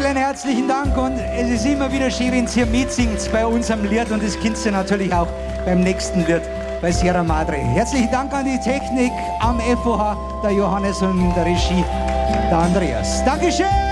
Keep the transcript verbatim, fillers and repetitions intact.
Vielen herzlichen Dank und es ist immer wieder schön, wenn ihr hier mitsingt bei unserem Lied und das könnt ihr natürlich auch beim nächsten Lied bei Sierra Madre. Herzlichen Dank an die Technik am F O H, der Johannes und in der Regie der Andreas. Dankeschön!